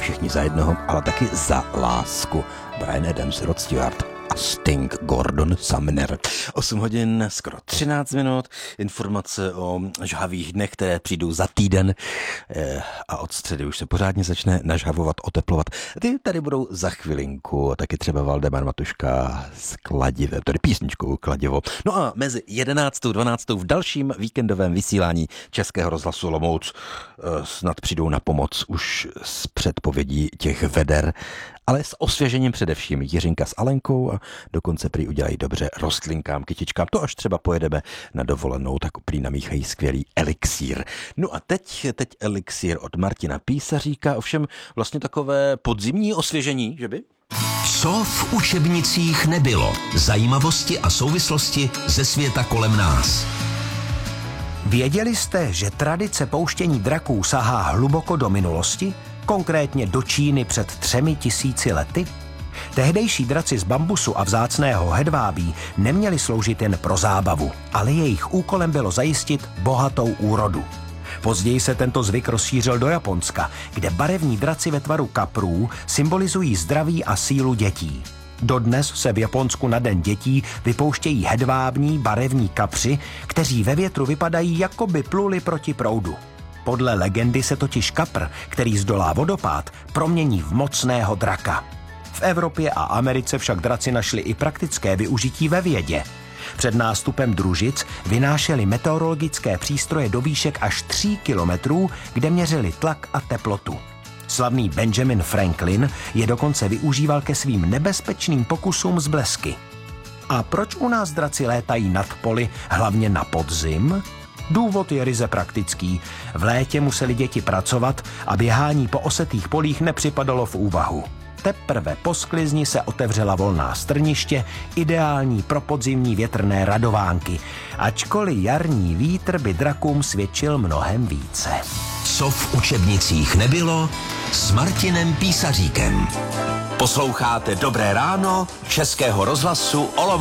Všichni za jednoho, ale taky za lásku. Bryan Adams, Rod Stewart a Sting, Gordon Sumner. 8 hodin, skoro 13 minut. Informace o žhavých dnech, které přijdou za týden a od středy už se pořádně začne nažhavovat, oteplovat. Ty tady budou za chvilinku, taky třeba Valdemar Matuška s Kladivem, tedy písničkou Kladivo. No a mezi 11. a 12. v dalším víkendovém vysílání Českého rozhlasu Olomouc snad přijdou na pomoc už s předpovědí těch veder, ale s osvěžením především Jiřinka s Alenkou a dokonce prý udělají dobře rostlinkám, kytičkám. To až třeba pojedeme na dovolenou, tak prý namíchají skvělý elixír. No a teď elixír od Martina Písaříka, ovšem vlastně takové podzimní osvěžení, že by? Co v učebnicích nebylo? Zajímavosti a souvislosti ze světa kolem nás. Věděli jste, že tradice pouštění draků sahá hluboko do minulosti? Konkrétně do Číny před 3000 lety? Tehdejší draci z bambusu a vzácného hedvábí neměli sloužit jen pro zábavu, ale jejich úkolem bylo zajistit bohatou úrodu. Později se tento zvyk rozšířil do Japonska, kde barevní draci ve tvaru kaprů symbolizují zdraví a sílu dětí. Dodnes se v Japonsku na Den dětí vypouštějí hedvábní barevní kapři, kteří ve větru vypadají, jako by pluli proti proudu. Podle legendy se totiž kapr, který zdolá vodopád, promění v mocného draka. V Evropě a Americe však draci našli i praktické využití ve vědě. Před nástupem družic vynášeli meteorologické přístroje do výšek až 3 kilometrů, kde měřili tlak a teplotu. Slavný Benjamin Franklin je dokonce využíval ke svým nebezpečným pokusům s blesky. A proč u nás draci létají nad poli, hlavně na podzim? Důvod je ryze praktický. V létě museli děti pracovat a běhání po osetých polích nepřipadalo v úvahu. Teprve po sklizni se otevřela volná strniště, ideální pro podzimní větrné radovánky, ačkoliv jarní vítr by drakům svědčil mnohem více. Co v učebnicích nebylo s Martinem Písaříkem. Posloucháte Dobré ráno Českého rozhlasu Olomouc.